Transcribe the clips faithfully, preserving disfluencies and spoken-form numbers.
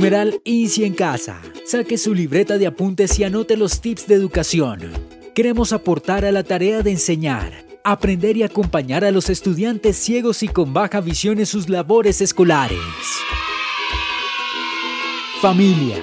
Numeral INSI en casa. Saque su libreta de apuntes y anote los tips de educación. Queremos aportar a la tarea de enseñar, aprender y acompañar a los estudiantes ciegos y con baja visión en sus labores escolares. Familia.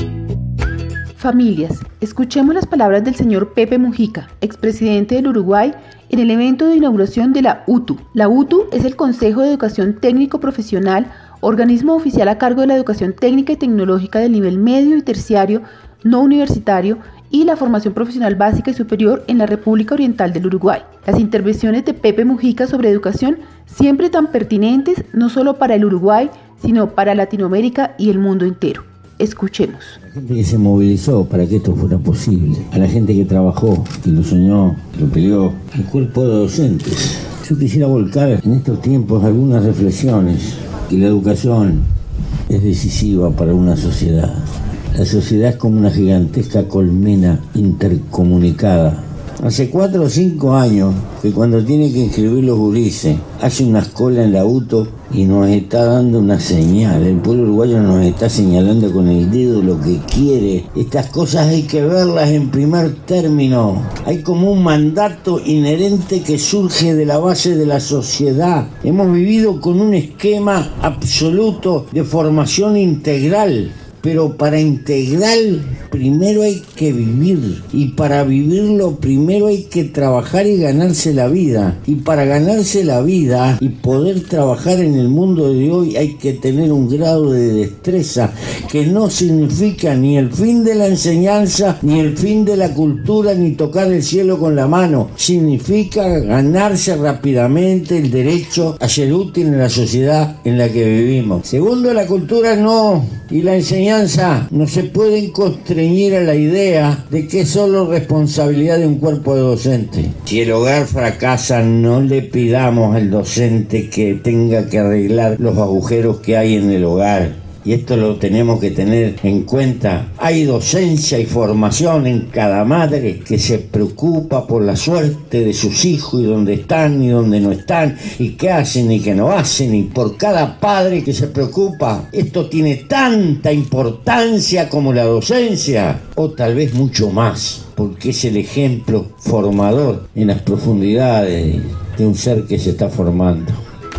Familias, escuchemos las palabras del señor Pepe Mujica, expresidente del Uruguay, en el evento de inauguración de la U T U. La U T U es el Consejo de Educación Técnico Profesional, organismo oficial a cargo de la educación técnica y tecnológica del nivel medio y terciario no universitario y la formación profesional básica y superior en la República Oriental del Uruguay. Las intervenciones de Pepe Mujica sobre educación siempre tan pertinentes no solo para el Uruguay, sino para Latinoamérica y el mundo entero. Escuchemos. A la gente que se movilizó para que esto fuera posible, a la gente que trabajó, que lo soñó, que lo peleó, al cuerpo de docentes. Yo quisiera volcar en estos tiempos algunas reflexiones, que la educación es decisiva para una sociedad. La sociedad es como una gigantesca colmena intercomunicada. Hace cuatro o cinco años que cuando tiene que inscribir los gurises hace una cola en la U T O y nos está dando una señal. El pueblo uruguayo nos está señalando con el dedo lo que quiere. Estas cosas hay que verlas en primer término. Hay como un mandato inherente que surge de la base de la sociedad. Hemos vivido con un esquema absoluto de formación integral. Pero para integral primero hay que vivir, y para vivirlo primero hay que trabajar y ganarse la vida, y para ganarse la vida y poder trabajar en el mundo de hoy hay que tener un grado de destreza que no significa ni el fin de la enseñanza, ni el fin de la cultura, ni tocar el cielo con la mano. Significa ganarse rápidamente el derecho a ser útil en la sociedad en la que vivimos. Segundo, la cultura no, y la enseñanza no se pueden constreñir a la idea de que es solo responsabilidad de un cuerpo de docentes. Si el hogar fracasa, no le pidamos al docente que tenga que arreglar los agujeros que hay en el hogar. Y esto lo tenemos que tener en cuenta. Hay docencia y formación en cada madre que se preocupa por la suerte de sus hijos y dónde están y dónde no están y qué hacen y qué no hacen, y por cada padre que se preocupa. Esto tiene tanta importancia como la docencia, o tal vez mucho más, porque es el ejemplo formador en las profundidades de un ser que se está formando.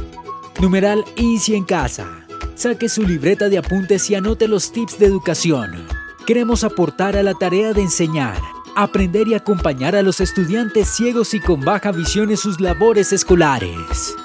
Numeral INSI en casa. Saque su libreta de apuntes y anote los tips de educación. Queremos aportar a la tarea de enseñar, aprender y acompañar a los estudiantes ciegos y con baja visión en sus labores escolares.